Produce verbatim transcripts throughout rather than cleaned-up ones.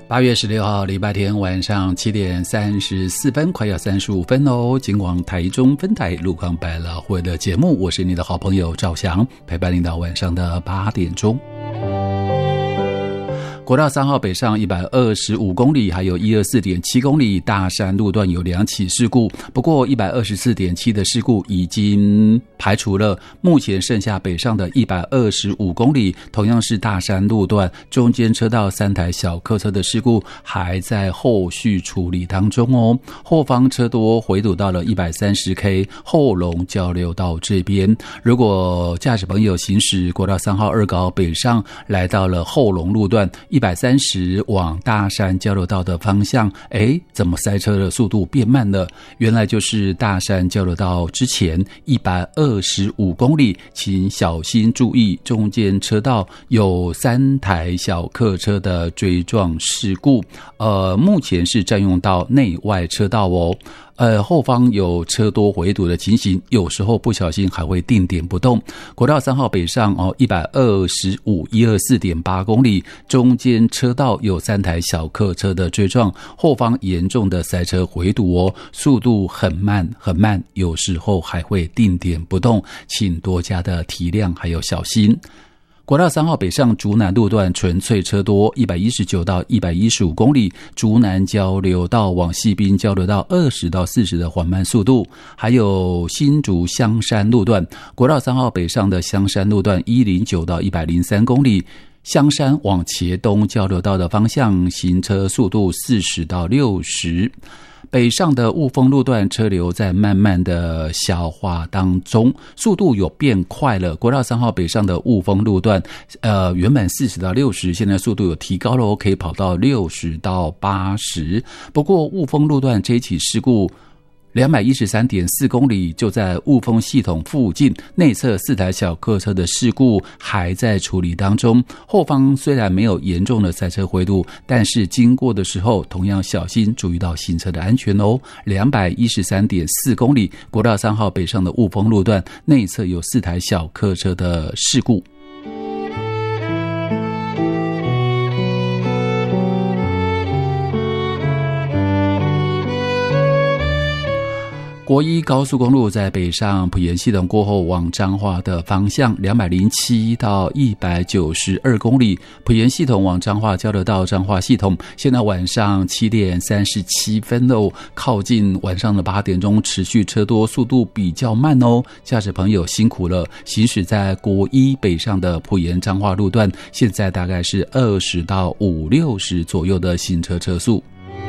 八月十六号礼拜天晚上七点三十四分，快要三十五分哦。金广台中分台路况百老汇的节目，我是你的好朋友赵翔，陪伴你到晚上的八点钟。国道三号北上一百二十五公里，还有一百二十四点七公里，大山路段有两起事故，不过一百二十四点七的事故已经排除了，目前剩下北上的一百二十五公里，同样是大山路段，中间车道三台小客车的事故还在后续处理当中哦。后方车多回堵到了 一百三十K 后龙交流道这边，如果驾驶朋友行驶国道三号二高北上，来到了后龙路段一百三十往大山交流道的方向，诶，怎么塞车的速度变慢了？原来就是大山交流道之前一百二十五公里，请小心注意，中间车道有三台小客车的追撞事故，呃，目前是占用到内外车道哦。呃，后方有车多回堵的情形，有时候不小心还会定点不动。国道三号北上哦，一百二十五 一百二十四点八公里，中间车道有三台小客车的追撞，后方严重的塞车回堵哦，速度很慢很慢，有时候还会定点不动，请多加的体谅还有小心。国道三号北上竹南路段纯粹车多，一百一十九到一百一十五公里，竹南交流道往西滨交流道二十到四十的缓慢速度，还有新竹香山路段，国道三号北上的香山路段一百零九到一百零三公里，香山往茄东交流道的方向行车速度四十到六十。北上的雾峰路段车流在慢慢的消化当中，速度有变快了。国道三号北上的雾峰路段，呃，原本四十到六十，现在速度有提高了，可以跑到六十到八十。不过雾峰路段这一起事故，两百一十三点四公里就在雾峰系统附近，内侧四台小客车的事故还在处理当中。后方虽然没有严重的塞车回堵，但是经过的时候同样小心，注意到行车的安全哦。两百一十三点四公里，国道三号北上的雾峰路段，内侧有四台小客车的事故。国一高速公路在北上埔盐系统过后往彰化的方向两百零七到一百九十二公里，埔盐系统往彰化交流道彰化系统，现在晚上七点三十七分哦，靠近晚上的八点钟，持续车多，速度比较慢哦，驾驶朋友辛苦了。行驶在国一北上的埔盐彰化路段，现在大概是二十到五六十左右的行车车速。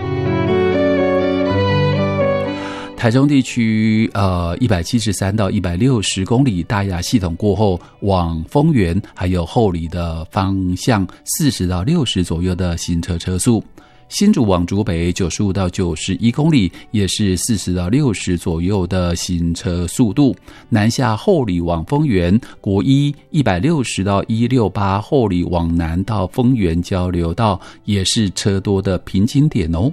台中地区呃一百七十三到一百六十公里，大雅系统过后往丰原还有后里的方向四十到六十左右的行车车速。新竹往竹北九十五到九十一公里，也是四十到六十左右的行车速度。南下后里往丰原，国一一百六十到一百六十八，后里往南到丰原交流道也是车多的瓶颈点哦。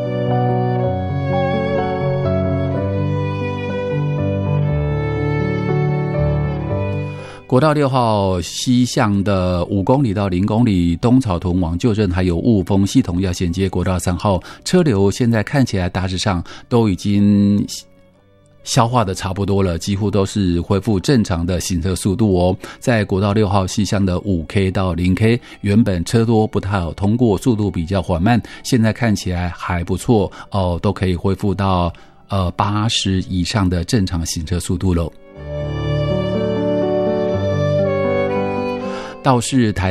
国道六号西向的五公里到零公里，东草屯往旧镇还有雾峰系统要衔接国道三号，车流现在看起来大致上都已经消化的差不多了，几乎都是恢复正常的行车速度哦。在国道六号西向的 五 K 到零 K， 原本车多不太好通过，速度比较缓慢，现在看起来还不错哦，都可以恢复到呃八十以上的正常行车速度了。倒是台